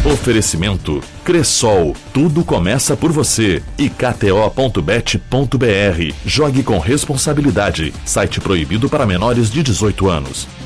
Oferecimento Cressol, tudo começa por você. E KTO.bet.br. Jogue com responsabilidade. Site proibido para menores de 18 anos.